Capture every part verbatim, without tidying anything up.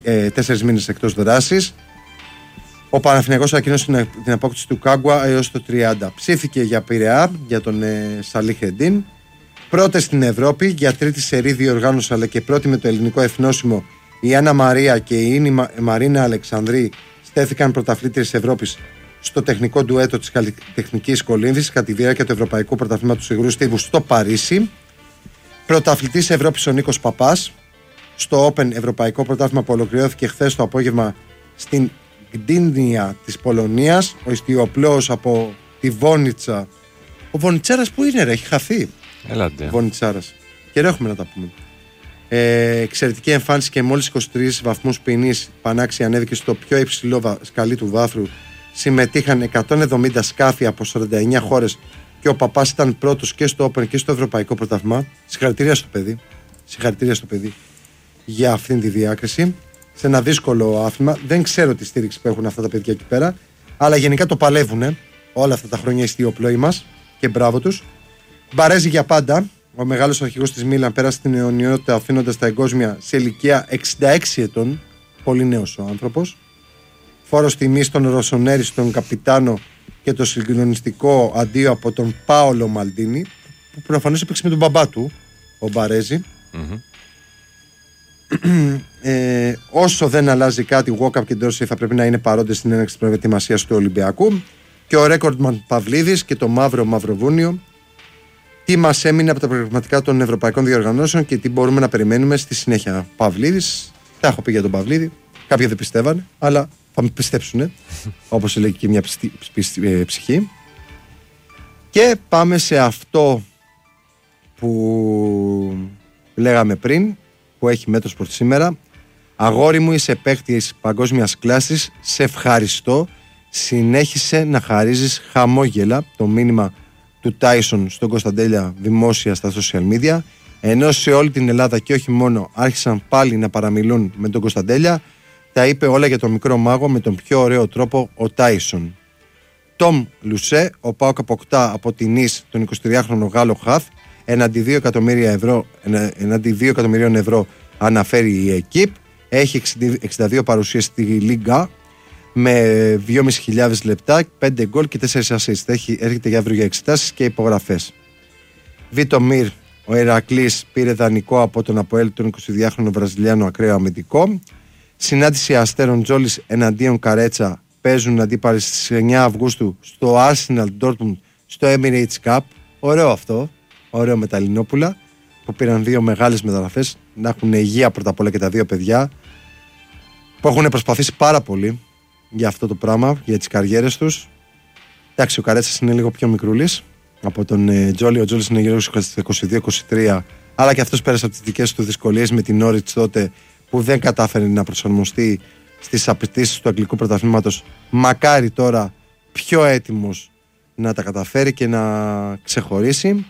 ε, τέσσερις μήνες εκτός δράσης. Ο Παναθηναϊκός ανακοίνωσε την απόκτηση του Κάγκουα έως το τριάντα. Ψήφηκε για Πειραιά, για τον ε, Σαλίχ Εντίν. Πρώτες στην Ευρώπη, για τρίτη σερί διοργάνωση, αλλά και πρώτη με το ελληνικό εθνόσημο, η Άννα Μαρία και η Ίνη Μαρίνα Αλεξανδρή στέθηκαν πρωταθλήτριες Ευρώπης στο τεχνικό ντουέτο της καλλιτεχνικής Κολύμβης κατά τη διάρκεια του Ευρωπαϊκού Πρωταθλήματος του Υγρού Στίβου στο Παρίσι. Πρωταθλητής Ευρώπης ο Νίκος Παπάς στο Open Ευρωπαϊκό Πρωτάθλημα που ολοκληρώθηκε χθες το απόγευμα στην Γκτίνια της Πολωνίας. Ο ιστιοπλώος από τη Βόνιτσα. Ο Βονιτσάρας που είναι, ρε, έχει χαθεί. Έλατε. Βονιτσάρας. Καιρό έχουμε να τα πούμε. Ε, εξαιρετική εμφάνιση και μόλις είκοσι τρεις βαθμούς ποινής πανάξια ανέβηκε στο πιο υψηλό σκαλί του βάθρου. Συμμετείχαν εκατόν εβδομήντα σκάφη από σαράντα εννιά χώρες και ο Παπάς ήταν πρώτος και στο Open και στο Ευρωπαϊκό Πρωτάθλημα. Συγχαρητήρια στο παιδί. Συγχαρητήρια στο παιδί για αυτήν τη διάκριση. Σε ένα δύσκολο άθλημα. Δεν ξέρω τη στήριξη που έχουν αυτά τα παιδιά εκεί πέρα, αλλά γενικά το παλεύουν όλα αυτά τα χρόνια οι ιστιοπλώοι μας και μπράβο τους. Μπαρέζι για πάντα. Ο μεγάλος αρχηγός της Μίλαν πέρασε την αιωνιότητα αφήνοντας τα εγκόσμια σε ηλικία εξήντα έξι ετών. Πολύ νέος ο άνθρωπος. Φόρος τιμής στον Ροσονέρη, στον καπιτάνο και το συγκλονιστικό αντίο από τον Πάολο Μαλντίνι, που προφανώς έπαιξε με τον μπαμπά του, ο Μπαρέζι. Mm-hmm. ε, όσο δεν αλλάζει κάτι, Walkup και Ντόρσεϊ θα πρέπει να είναι παρόντες στην έναρξη της προετοιμασίας του Ολυμπιακού. Και ο Ρέκορντμαν Παυλίδης και το Μαύρο Μαυροβούνιο. Τι μας έμεινε από τα προγραμματικά των ευρωπαϊκών διοργανώσεων και τι μπορούμε να περιμένουμε στη συνέχεια. Παυλίδης, τα έχω πει για τον Παυλίδη. Κάποιοι δεν πιστεύανε, αλλά θα με πιστέψουνε, όπως λέει και μια ψυχή, ψυχή. Και πάμε σε αυτό που λέγαμε πριν, που έχει Μέτρоспορτ σήμερα. Αγόρι μου, είσαι παίκτης παγκόσμιας κλάσης, σε ευχαριστώ. Συνέχισε να χαρίζεις χαμόγελα. Το μήνυμα του Τάισον στον Κωνσταντέλια δημόσια στα social media, ενώ σε όλη την Ελλάδα και όχι μόνο άρχισαν πάλι να παραμιλούν με τον Κωνσταντέλια. Τα είπε όλα για τον μικρό μάγο με τον πιο ωραίο τρόπο ο Τάισον. Τόμ Λουσέ, ο ΠΑΟΚ αποκτά από την Νις τον εικοσιτριάχρονο Γάλλο χαφ εναντί δύο εκατομμύρια ευρώ, εναντί δύο εκατομμυρίων ευρώ, αναφέρει η ΕΚΙΠ. Έχει εξήντα δύο παρουσίες στη Λίγκα με δυόμισι χιλιάδες λεπτά, πέντε γκολ και τέσσερα assist. Έχει, έρχεται για αύριο για εξετάσεις και υπογραφές. Βίτο Μιρ, ο Ηρακλής, πήρε δανεικό από τον Αποέλ τον εικοσιδυάχρονο Βραζιλιάνο ακραίο αμυντικό. Συνάντηση Αστέρων Τζόλης εναντίον Καρέτσα, παίζουν αντίπαλοι στις εννιά Αυγούστου στο Arsenal Dortmund στο Emirates Cup. Ωραίο αυτό, ωραίο με τα Ελληνόπουλα που πήραν δύο μεγάλες μεταγραφές, να έχουν υγεία πρώτα απ' όλα και τα δύο παιδιά που έχουν προσπαθήσει πάρα πολύ για αυτό το πράγμα, για τις καριέρες τους. Εντάξει, ο Καρέτσας είναι λίγο πιο μικρούλης από τον ε, Τζόλι. Ο Τζόλις είναι γύρω στους είκοσι δύο είκοσι τρία, αλλά και αυτός πέρασε από τις δικές του δυσκολίες με την Όριτς τότε που δεν κατάφερε να προσαρμοστεί στις απαιτήσεις του αγγλικού πρωταθλήματος. Μακάρι τώρα πιο έτοιμος να τα καταφέρει και να ξεχωρίσει.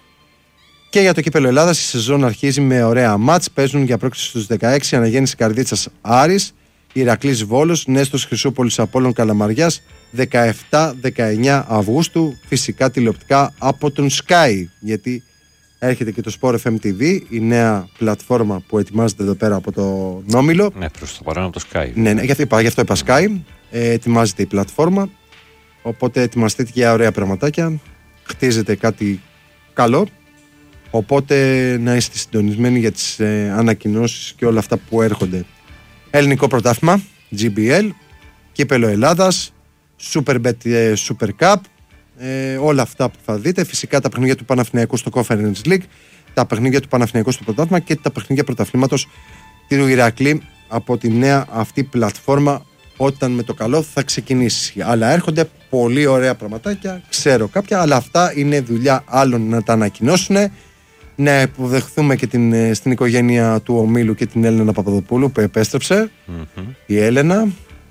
Και για το κύπελλο Ελλάδας η σεζόν αρχίζει με ωραία μάτς. Παίζουν για πρόκριση στους δεκαέξι Αναγέννηση Καρδίτσας Άρης, Ηρακλής Βόλος, Νέστος Χρυσούπολης Απόλλων Καλαμαριάς δεκαεπτά δεκαεννιά Αυγούστου, φυσικά τηλεοπτικά από τον Sky, γιατί έρχεται και το Sport εφ εμ τι βι, η νέα πλατφόρμα που ετοιμάζεται εδώ πέρα από το Νόμιλο. Ναι, προς το παρόν από το Sky. Ναι, ναι, γι' αυτό είπα, γι' αυτό είπα Sky. Ε, ετοιμάζεται η πλατφόρμα, οπότε ετοιμαστείτε για ωραία πραγματάκια, χτίζεται κάτι καλό, οπότε να είστε συντονισμένοι για τις ε, ανακοινώσεις και όλα αυτά που έρχονται. Ελληνικό πρωτάθλημα, τζι μπι ελ, κύπελλο Ελλάδας, Superbet ε, Super Cup, ε, όλα αυτά που θα δείτε. Φυσικά τα παιχνίδια του Παναθηναϊκού στο Conference League, τα παιχνίδια του Παναθηναϊκού στο πρωτάθλημα και τα παιχνίδια πρωταθλήματος του Ηρακλή από τη νέα αυτή πλατφόρμα όταν με το καλό θα ξεκινήσει. Αλλά έρχονται πολύ ωραία πραγματάκια, ξέρω κάποια, αλλά αυτά είναι δουλειά άλλων να τα ανακοινώσουν. Να υποδεχθούμε και την, στην οικογένεια του ομίλου και την Έλενα Παπαδοπούλου που επέστρεψε, mm-hmm. η Έλενα,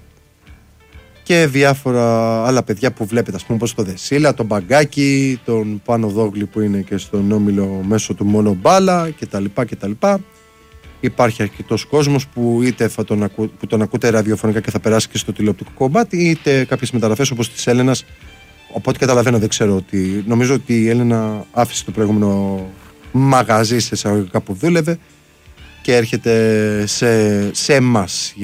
και διάφορα άλλα παιδιά που βλέπετε, ας πούμε, όπως το Δεσίλα, τον Μπαγκάκη, τον Πάνο Δόγλη που είναι και στον όμιλο μέσω του Μόνο Μπάλα κτλ. κτλ. Υπάρχει αρκετός κόσμος που είτε θα τον, ακού, που τον ακούτε ραδιοφωνικά και θα περάσει και στο τηλεοπτικό κομμάτι, είτε κάποιες μεταγραφές όπως της Έλενας. Οπότε καταλαβαίνω, δεν ξέρω ότι. Νομίζω ότι η Έλενα άφησε το προηγούμενο μαγαζί σε εισαγωγικά που δούλευε και έρχεται σε, σε εμάς.